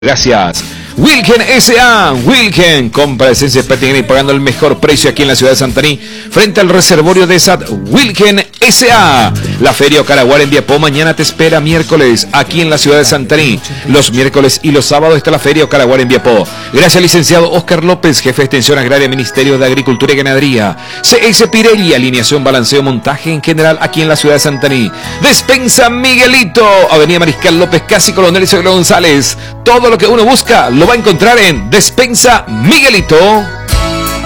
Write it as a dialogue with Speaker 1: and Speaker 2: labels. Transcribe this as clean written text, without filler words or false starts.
Speaker 1: Gracias. Wilken S.A. Wilken, compra esencias prácticas y pagando el mejor precio aquí en la ciudad de Santaní, frente al reservorio de SAT. Wilken S.A. La Feria Ocaraguara en Biapó mañana te espera miércoles aquí en la ciudad de Santaní. Los miércoles y los sábados está la Feria Ocaraguara en Biapó. Gracias al licenciado Oscar López, jefe de Extensión Agraria, Ministerio de Agricultura y Ganadería. CS Pirelli, alineación, balanceo, montaje en general aquí en la ciudad de Santaní. Despensa Miguelito, Avenida Mariscal López, casi Coronel Isabel González. Todo lo que uno busca lo va a encontrar en Despensa Miguelito.